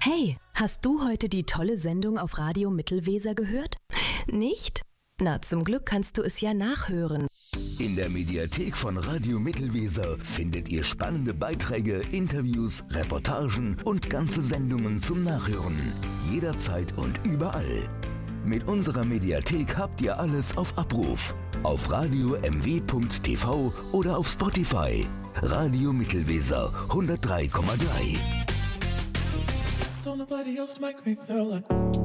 Hey, hast du heute die tolle Sendung auf Radio Mittelweser gehört? Nicht? Na, zum Glück kannst du es ja nachhören. In der Mediathek von Radio Mittelweser findet ihr spannende Beiträge, Interviews, Reportagen und ganze Sendungen zum Nachhören. Jederzeit und überall. Mit unserer Mediathek habt ihr alles auf Abruf. Auf radiomw.tv oder auf Spotify. Radio Mittelweser 103,3. Don't nobody else make me feel like